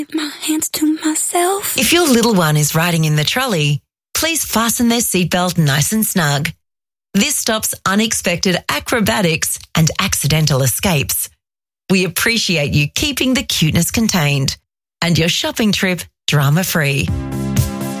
My hands to myself. If your little one is riding in the trolley, please fasten their seatbelt nice and snug. This stops unexpected acrobatics and accidental escapes. We appreciate you keeping the cuteness contained and your shopping trip drama-free.